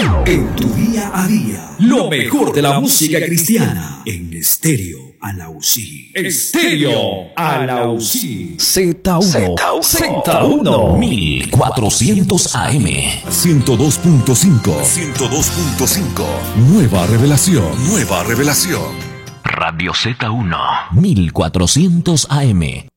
En tu día a día, lo mejor de la música cristiana en Estéreo Alausí. Estéreo Alausí. Z1, Z1, 1400 AM. 102.5. Nueva revelación. Radio Z1, 1400 AM.